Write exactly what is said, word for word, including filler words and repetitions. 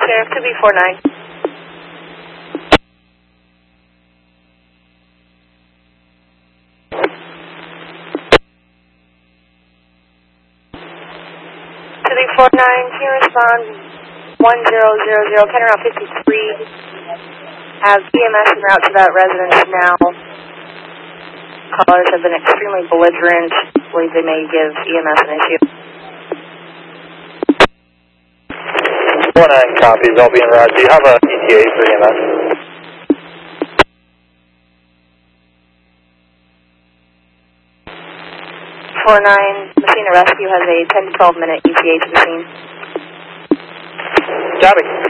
Sheriff, two B four nine. two B four nine, can you respond one zero zero zero, pen around fifty-three. Have E M S en route to that residence now. Callers have been extremely belligerent. Believe they may give E M S an issue. four nine copies, I'll be en route. Do you have a E T A for E M S? four nine, Messina Rescue has a ten to twelve minute E T A to the scene. Copy.